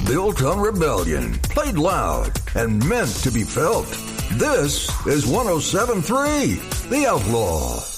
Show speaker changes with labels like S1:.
S1: built on rebellion, played loud, and meant to be felt. This is 107.3 The Outlaw.